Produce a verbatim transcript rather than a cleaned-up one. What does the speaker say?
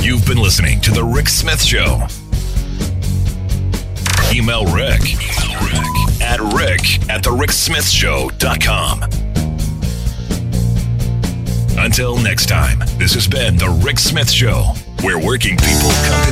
You've been listening to The Rick Smith Show. Email Rick, Email Rick at rick at the rick smith show dot com. Until next time, this has been The Rick Smith Show, where working people come